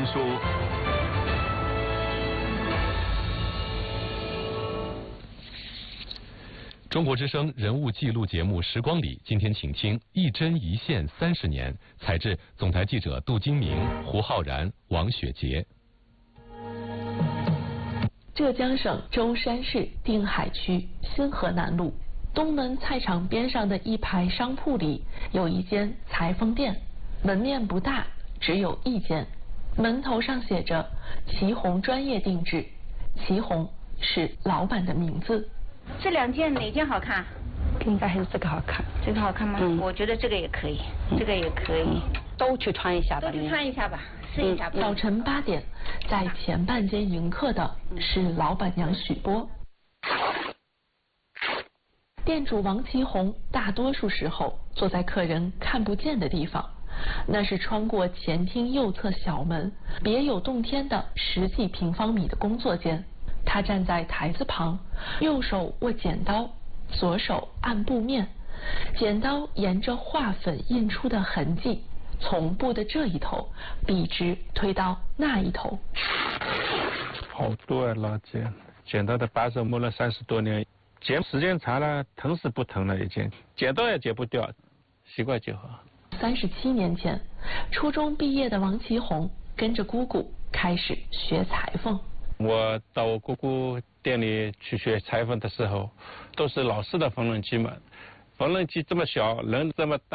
新书。 中国之声人物记录节目《时光里》，今天请听一针一线30年，采制总台记者杜金明、胡浩然、王雪杰。 浙江省舟山市定海区新河南路东门菜场边上的一排商铺里，有一间裁缝店，门面不大，只有一间，门头上写着“祁红专业定制”，祁红是老板的名字。 这2件哪件好看？ 应该还是这个好看。 这个好看吗？我觉得这个也可以，这个也可以， 都去穿一下吧。 都去穿一下吧，试一下吧。 早晨8点，在前半间迎客的是老板娘许波。店主王祁红大多数时候坐在客人看不见的地方，那是穿过前厅右侧小门别有洞天的10几平方米的工作间。他站在台子旁，右手握剪刀，左手按布面，剪刀沿着画粉印出的痕迹，从布的这一头笔直推到那一头。 好多啊，老剪刀的把手磨了30多年，剪时间长了，疼是不疼了已经，剪刀也剪不掉，习惯就好。 37年前，初中毕业的王祁红跟着姑姑开始学裁缝。 我到我姑姑店里去学裁缝的时候，都是老式的缝纫机嘛，缝纫机这么小，人这么大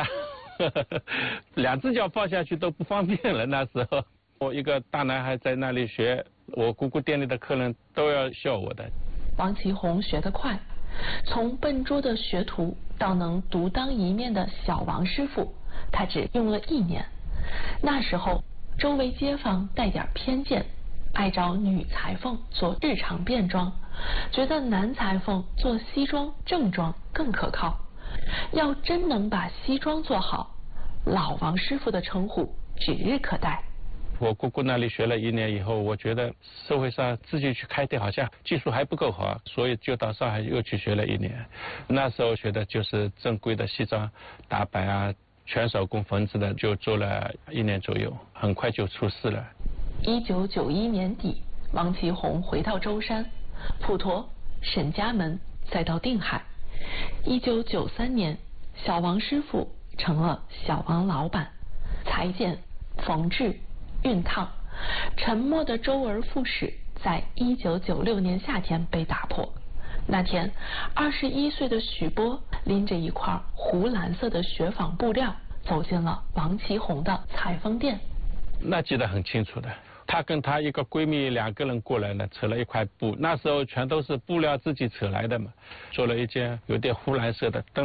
，2只脚放下去都不方便了。那时候我一个大男孩在那里学，我姑姑店里的客人都要笑我的。 王祁红学得快，从笨拙的学徒到能独当一面的小王师傅，他只用了1年。那时候周围街坊带点偏见，爱找女裁缝做日常便装，觉得男裁缝做西装正装更可靠。要真能把西装做好，老王师傅的称呼指日可待。 我姑姑那里学了1年以后，我觉得社会上自己去开店好像技术还不够好，所以就到上海又去学了1年。那时候学的就是正规的西装打版啊，全手工缝制的，就做了1年左右，很快就出师了。 1991年底，王祁红回到舟山、普陀、沈家门，再到定海。1993年，小王师傅成了小王老板，裁剪、缝制、熨烫，沉默的周而复始，在1996年夏天被打破。那天，21岁的许波拎着一块湖蓝色的雪纺布料，走进了王祁红的裁缝店。 那记得很清楚的，她跟她一个闺蜜2个人过来呢，扯了一块布，那时候全都是布料自己扯来的嘛，做了一件有点湖蓝色的，灯